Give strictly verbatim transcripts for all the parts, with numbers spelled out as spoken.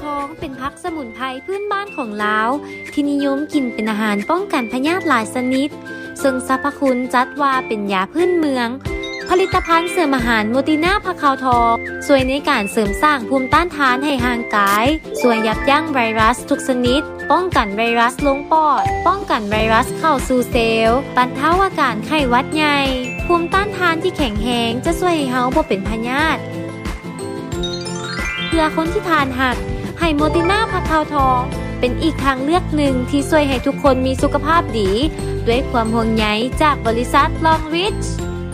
ทองเป็นผักสมุนไพรพื้นบ้านของลาวที่นิยมกินเป็นอาหารป้องกันพยาธิหลายชนิดซึ่งสรรพคุณจัดว่าเป็นยาพื้นเมืองผลิตภัณฑ์เสริมอาหารโมติน่าผักขาวทองช่วยในการเสริมสร้างภูมิต้านทานให้ร่างกายช่วยยับยั้งไวรัสทุกชนิดป้องกันไวรัสลงปอดป้องกันไวรัสเข้าสู่เซลล์บรรเทาอาการไข้หวัดใหญ่ภูมิต้านทานที่แข็งแรงจะช่วยให้เฮาบ่เป็นพยาธิเพื่อคนที่ทานหักให้โมติน่าผักขาวทองเป็นอีกทางเลือกหนึ่งที่ช่วยให้ทุกคนมีสุขภาพดีด้วยความห่วงใยจากบริษัทลองริช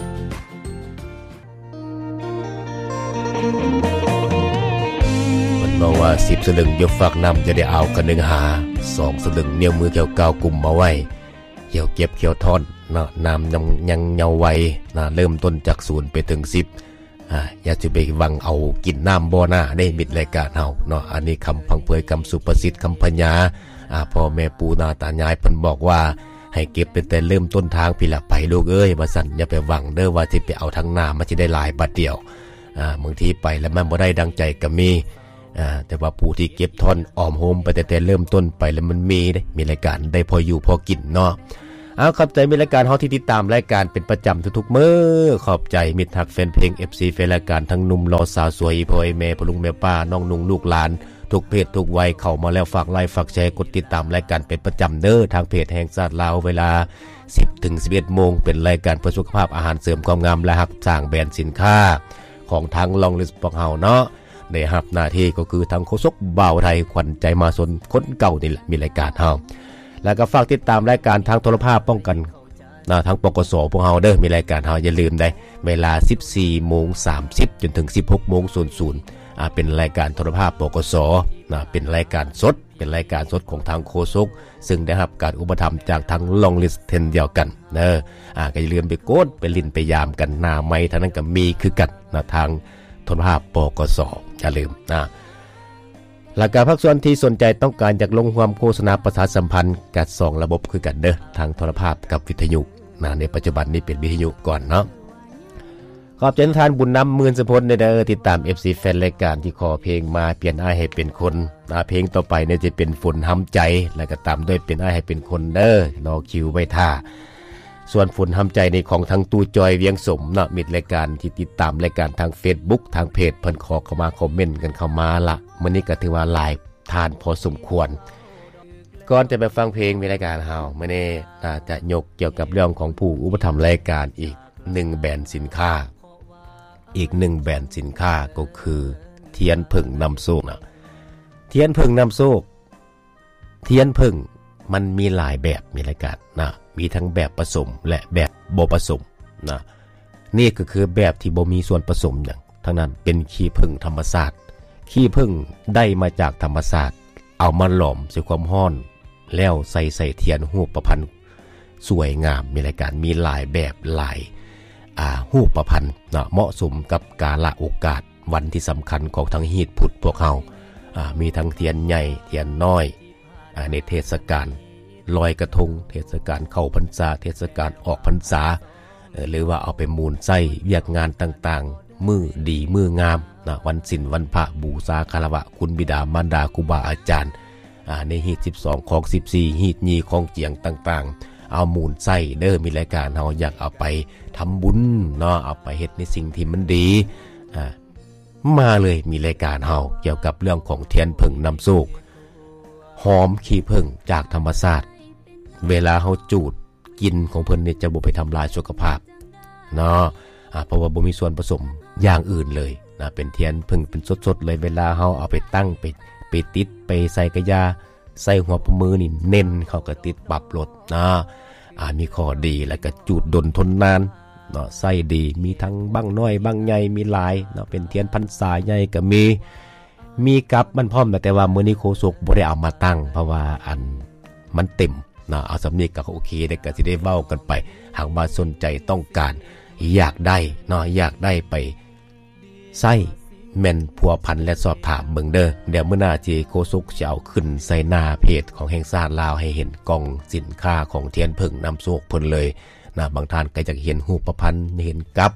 มันบอกว่าสิบสลึงยกฝากนำจะได้เอากันหนึ่งหาสองสลึงนิ้วมือเกี่ยวก้าวกลุ่มมาไว้เกี่ยวเก็บเกี่ยวทอนนะนำยังยังเยาว์วัยนะเริ่มต้นจากศูนย์ไปถึงสิบอ่าอย่าจะไปวังเอากินน้ำบ่อหน้าได้มิดรายการเฮาเนาะอันนี้คำพังเพยคำสุประสิทธิ์คำพญาอ่าพ่อแม่ปู่นาตายายเพิ่นบอกว่าให้เก็บเป็นแต่เริ่มต้นทางพี่ละไปลูกเอ้ยว่าสั่นอย่าไปหวังเด้อว่าสิไปเอาทางหน้ามันสิได้หลายบัดเดียวอ่าบางทีไปแล้วมันบ่ได้ดังใจก็มีอ่าแต่ว่าผู้ที่เก็บทอนออมโฮมไปแต่แต่เริ่มต้นไปแล้วมันมีเด้มีรายการได้พออยู่พอกินเนาะเอาขอบใจมีรายการเฮาที่ติดตามรายการเป็นประจำทุกๆมื้อขอบใจมิตรฮักแฟนเพลง เอฟ ซี แฟนรายการทั้งหนุ่มรอสาวสวยพ่อแม่พ่อลุงแม่ป้าน้องนุ่งลูกหลานทุกเพศทุกวัยเข้ามาแล้วฝากไลค์ฝากแชร์กดติดตามรายการเป็นประจำเด้อทางเพจแห่งชาติลาวเวลา สิบถึงสิบเอ็ด โมงเป็นรายการเพื่อสุขภาพอาหารเสริมความงามและฮักสร้างแบรนด์สินค้าของทางลองลิสต์พวกเฮาเนาะได้รับหน้าที่ก็คือทางโฆษกบ่าวไทยขวัญใจมาสนคนเก่านี่แหละมีรายการเฮาแล้วก็ฝากติดตามรายการทางโทรภาพป้องกันนะทางปกสพวกเฮาเด้อมีรายการเฮาอย่าลืมได้เวลา สิบสี่โมงสามสิบ จนถึง สิบหกโมงศูนย์อ่าเป็นรายการโทรภาพปกสนะเป็นรายการสดเป็นรายการสดของทางโฆษกซึ่งได้รับการอุปถัมภ์จากทางลองลิสต์เทนเดียวกันเด้ออ่าก็อย่าลืมไปกดไปลิ้นไปยามกันหน้าไม้ทางนั้นก็มีคือกันนะทางโทรภาพปกสอย่าลืมนะหลักการภาคส่วนที่สนใจต้องการอยากลงความโฆษณาประชาสัมพันธ์กับสองระบบคือกันเด้อทางโทรภาพกับวิทยุนะในปัจจุบันนี้เป็นวิทยุก่อนเนาะขอบใจทานบุญนำหมื่นสพลในเด้อติดตาม เอฟ ซี แฟนรายการที่ขอเพลงมาเปลี่ยนอ้ายให้เป็นคนนะเพลงต่อไปเนี่ยจะเป็นฝนห้ำใจแล้วก็ตามด้วยเป็นอ้ายให้เป็นคนเด้อรอคิวไว้ท่าส่วนฝนห้ำใจในของทางตู้จอยเวียงสมเนาะมิดรายการที่ติดตามรายการทาง Facebook ทางเพจเพิ่นขอเข้ามาคอมเมนต์กันเข้ามาละมื้อนี้ก็ถือว่าหลายทานพอสมควรก่อนจะไปฟังเพลงมีรายการเฮามื้อนี้จะยกเกี่ยวกับเรื่องของผู้อุปถัมภ์รายการอีกหนึ่งแบรนด์สินค้าอีกหนึ่งแบรนด์สินค้าก็คือเทียนผึ่งน้ำโชคนะเทียนผึ่งน้ำโชคเทียนผึ่งมันมีหลายแบบมีรายการนะมีทั้งแบบผสมและแบบบ่ผสมนะนี่ก็คือแบบที่บ่มีส่วนผสมอย่างทั้งนั้นเป็นขี้ผึ่งธรรมชาติขี้ผึ่งได้มาจากธรรมชาติเอามาหลอมใส่ความร้อนแล้วใส่ใส่เทียนรูปประพันธ์สวยงามมีรายการมีหลายแบบหลายอ่ารูปประพันธ์นะเหมาะสมกับกาลโอกาสวันที่สำคัญของทั้งฮีตพุทธพวกเฮาอ่ามีทั้งเทียนใหญ่เทียนน้อยอ่าในเทศกาลลอยกระทงเทศกาลเข้าพรรษาเทศกาลออกพรรษาหรือว่าเอาไปมูลไส้เวียกงานต่างๆมือดีมืองามนะวันศีลวันพระบูชาคารวะคุณบิดามารดาครูบาอาจารย์ในฮีตสิบสองของสิบสี่ฮีตยี่ของเจียงต่างๆเอามูลไส้เด้อมีรายการเฮาอยากเอาไปทำบุญเนาะเอาไปเฮ็ดในสิ่งที่มันดีอ่ามาเลยมีรายการเฮาเกี่ยวกับเรื่องของเทียนผึ่งน้ำโชคหอมขี้ผึ่งจากธรรมชาติเวลาเฮาจูดกินของเพิ่นนี่จะบ่ไปทำลายสุขภาพเนาะอ่าเพราะว่าบ่มีส่วนผสมอย่างอื่นเลยนะเป็นเทียนผึ่งเป็นสดๆเลยเวลาเฮาเอาไปตั้งไปไปติดไปใส่กระยาใส่หัวประมือนี่เน้นเขาก็ติดปรับลดนะอ่ามีข้อดีแล้วก็จูดดนทนนานเนาะใส่ดีมีทั้งบั้งน้อยบั้งใหญ่มีหลายเนาะเป็นเทียนพรรษาใหญ่ก็มีมีกับมันพร้อมแต่ว่ามื้อนี้โคศกบ่ได้เอามาตั้งเพราะว่าอันมันเต็มนะเอาสำนีก็โอเคได้ก็สิได้เว้ากันไปหากว่าสนใจต้องการอยากได้เนาะอยากได้ไปใส่แม่นพัวพันและสอบถามเบิ่งเด้อเดี๋ยวมื้อหน้าที่โคศกจะเอาขึ้นใส่หน้าเพจของแห่งชาติลาวให้เห็นกล่องสินค้าของเทียนผึ่งน้ำโชคเพิ่นเลยนะบางท่านก็จะเห็นรูปประพันธ์เห็นกับ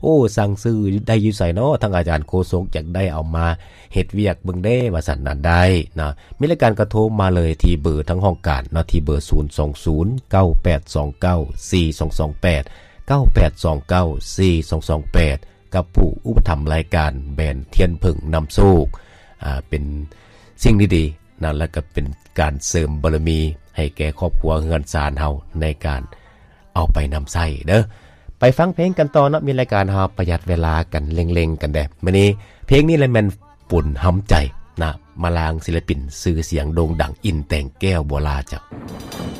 โอ้สั่งซื้อได้อยู่ไสเนาะทางอาจารย์โคศกอยากได้เอามาเฮ็ดเวียกเบิ่งเด้ว่าซั่นนั้นได้นะมีรายการกระโทรมาเลยที่เบอร์ทั้งห้องการเนาะที่เบอร์ศูนย์ สอง ศูนย์ เก้า แปด สอง เก้า สี่ สอง สอง แปด เก้า แปด สอง เก้า สี่ สอง สอง แปดกับผู้อุปถัมภ์รายการแบรนด์เทียนผึ่งนำโชคอ่าเป็นสิ่งดีๆนะแล้วก็เป็นการเสริมบารมีให้แก่ครอบครัวเฮือนศาลเฮาในการเอาไปนำใช้เด้อไปฟังเพลงกันต่อเนาะมีรายการเฮาประหยัดเวลากันเล็งๆกันแดมื้อนี้เพลงนี้แหละแม่นปุ่นหำใจนะมาลางศิลปินชื่อเสียงโด่งดังอินแต่งแก้วบัวลาจ้ะ